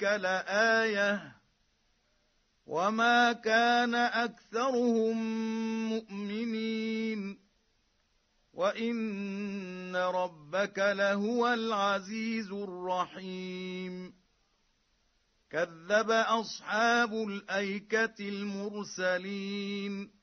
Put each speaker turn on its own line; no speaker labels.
ربك لآية وما كان أكثرهم مؤمنين وإن ربك لهو العزيز الرحيم كذب أصحاب الأيكة المرسلين